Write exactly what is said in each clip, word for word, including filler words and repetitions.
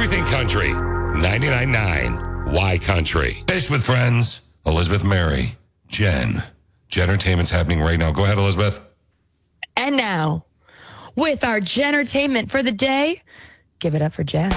everything country. ninety-nine point nine Y Country. Fish with Friends. Elizabeth Mary. Jen. Jen Entertainment's happening right now. Go ahead, Elizabeth. And now, with our Jentertainment for the day, give it up for Jen.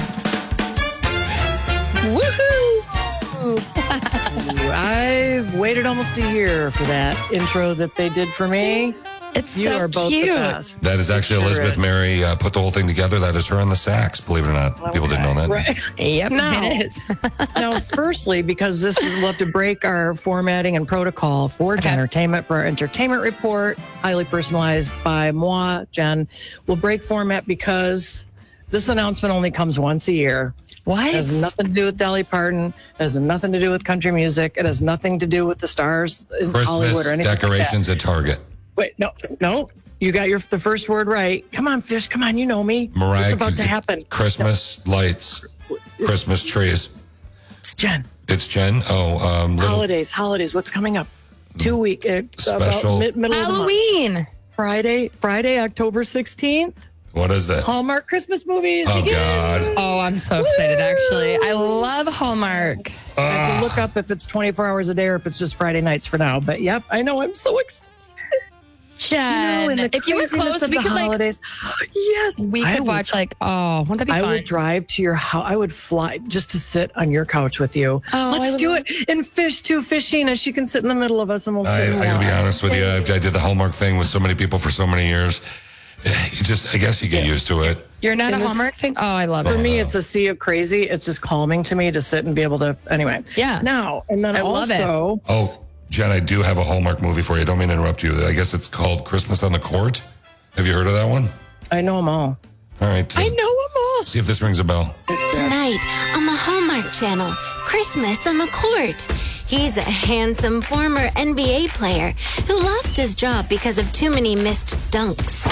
Woohoo! I've waited almost a year for that intro that they did for me. It's you so are both cute. the best. That is actually Sure Elizabeth is. Mary uh, put the whole thing together. That is her on the sax, believe it or not. People didn't know that. Right. Yep, Now- it is. Now, firstly, because this is, we'll have to break our formatting and protocol for Okay. entertainment, for our entertainment report, highly personalized by moi, Jen. We'll break format because this announcement only comes once a year. What? It has nothing to do with Dolly Parton. It has nothing to do with country music. It has nothing to do with the stars in Hollywood Christmas or anything decorations at Target. like that. Wait, no, no. You got your the first word right. Come on, Fish. Come on, you know me. Mariah, What's about to happen? Christmas lights, Christmas trees. It's Jen. It's Jen. Oh, um, little Holidays, holidays. What's coming up? Two week. Uh, Special- About mid, middle of the month. Halloween. Friday, Friday, October sixteenth. what is that? Hallmark Christmas movies. Oh begin. God! Oh, I'm so excited, actually. I love Hallmark. I have to look up if it's twenty-four hours a day or if it's just Friday nights for now. But yep, I know. I'm so excited. Jen, You know, in the if you were craziness close, of we the could like holidays. Yes, we I could would- watch like oh, wouldn't that be I fun? would drive to your house. I would fly just to sit on your couch with you. Oh, I Let's would do love- it. And Fish too, Fishina. She can sit in the middle of us and we'll I, sit. I and gotta be watch. honest with you. I, I did the Hallmark thing with so many people for so many years. You just, I guess, you get used to it. You're not In a this- Hallmark thing? Oh, I love For it. me, it's a sea of crazy. It's just calming to me to sit and be able to. Anyway. Yeah. Now and then I love it. also. Oh, Jen, I do have a Hallmark movie for you. Don't mean to interrupt you. I guess it's called Christmas on the Court. Have you heard of that one? I know them all. All right. I know them all. See if this rings a bell. Tonight on the Hallmark Channel, Christmas on the Court. He's a handsome former N B A player who lost his job because of too many missed dunks.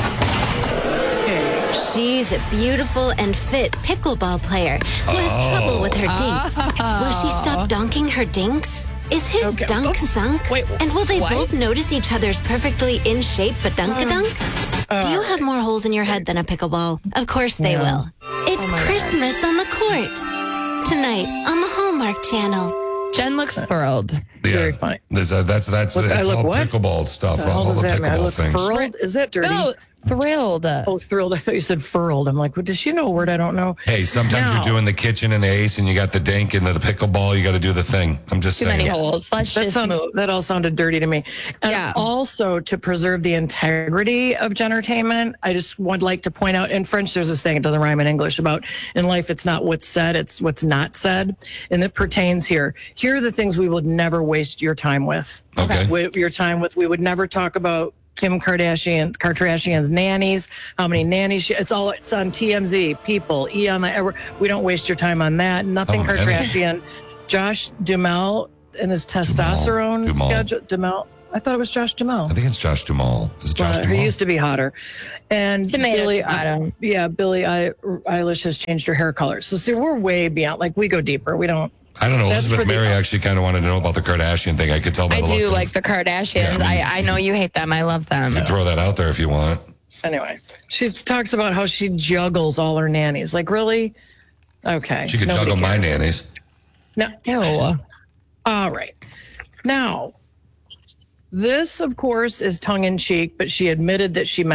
She's a beautiful and fit pickleball player who has trouble with her dinks. Will she stop dunking her dinks? Is his Okay. dunk sunk? Wait, and will they what? both notice each other's perfectly in shape but dunk-a-dunk? Do you have more holes in your head than a pickleball? Of course they Yeah. will. It's Christmas on the Court. Tonight on the Hallmark Channel. Jen looks thrilled. Yeah. Very funny. There's a, that's that's What- I that's look all what? pickleball stuff. The hell All does the that mean? I pickleball look things. furled. Is that dirty? No, thrilled. Oh, thrilled. I thought you said furled. I'm like, well, does she know a word I don't know? Hey, sometimes Now- you're doing the kitchen and the ace, and you got the dink and the, the pickleball. You got to do the thing. I'm just Too saying. many holes. Let's That, just sound, move. that all sounded dirty to me. And Yeah. also to preserve the integrity of Jentertainment, I just would like to point out in French, there's a saying, it doesn't rhyme in English, about in life, it's not what's said, it's what's not said. And it pertains here. Here are the things we would never waste your time with. Okay. With your time with, we would never talk about Kim Kardashian, Kardashian's nannies, how many nannies she, it's all, it's on T M Z, People, E! On the, ever, we don't waste your time on that. Nothing Oh, nanny. Kardashian. Josh Duhamel and his testosterone Duhamel. schedule. Duhamel. I thought it was Josh Duhamel. I think it's Josh Duhamel. Is it Josh Uh, who Duhamel? used to be hotter. And Tomato, Billie, tomato. yeah, Billie I, Eilish has changed her hair color. So see, we're way beyond. Like we go deeper. We don't. I don't know. That's Elizabeth for the- Mary actually kind of wanted to know about the Kardashian thing. I could tell by I the look. do of- like the Kardashians. Yeah, I mean- I, I know you hate them. I love them. Throw that out there if you want. Anyway, she talks about how she juggles all her nannies. Like really? Okay. She could Nobody juggle my cares. nannies. No. Ew. All right. Now, this, of course, is tongue in cheek, but she admitted that she meant